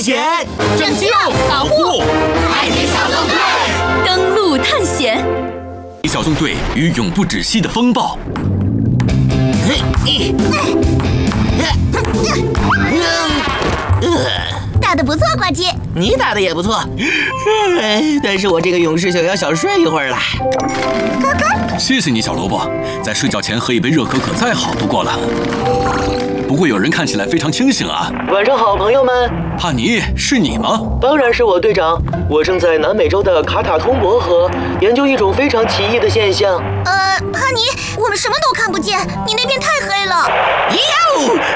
险， 拯救保护海底小纵队， 登陆探险。 小纵队与永不止息的风暴。 打得不错，呱唧。 你打得也不错，但是我这个勇士想要小睡一会儿了。 谢谢你，小萝卜，在睡觉前喝一杯热可可再好不过了。不过有人看起来非常清醒啊。 晚上好，朋友们。 帕尼，是你吗？ 当然是我，队长。我正在南美洲的卡塔通博河研究一种非常奇异的现象。 帕尼，我们什么都看不见，你那边太黑了。 哟！